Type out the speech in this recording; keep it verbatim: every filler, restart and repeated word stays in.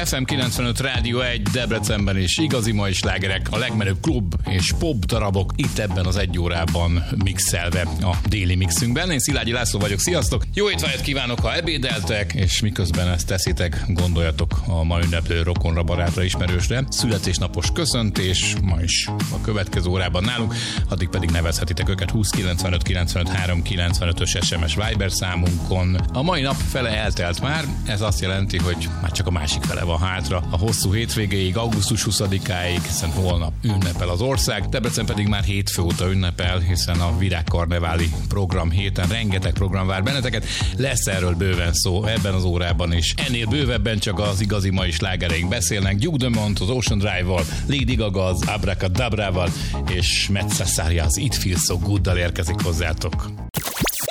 ef em kilencvenöt Rádió egy Debrecenben is igazi mai slágerek, a legmenőbb klub és pop darabok itt ebben az egy órában mixelve a déli mixünkben. Én Szilágyi László vagyok, sziasztok! Jó étvágyat kívánok, ha ebédeltek, és miközben ezt teszitek, gondoljatok a ma ünneplő rokonra, barátra, ismerősre. Születésnapos köszöntés, ma is a következő órában nálunk, addig pedig nevezhetitek őket húsz kilencvenöt kilencvenöt három kilencvenötös es em es Viber számunkon. A mai nap fele eltelt már, ez azt jelenti, hogy már csak a másik fele van hátra. A hosszú hétvégéig, augusztus huszadikáig, hiszen holnap ünnepel az ország, Debrecen pedig már hétfő óta ünnepel, hiszen a virágkarneváli program héten rengeteg program vár benneteket. Lesz erről bőven szó ebben az órában is. Ennél bővebben csak az igazi mai slágereink beszélnek. Duke Dumont az Ocean Drive-val, Lady Gaga az Abracadabrával, és Matt Cesaria az It Feels So Good-dal érkezik hozzátok.